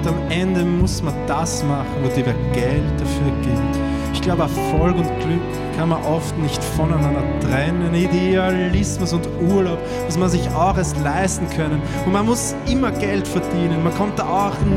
am Ende muss man das machen, wo dir Geld dafür gibt. Ich glaube, Erfolg und Glück kann man oft nicht voneinander trennen. Idealismus und Urlaub, was man sich auch erst leisten können. Und man muss immer Geld verdienen. Man kommt da auch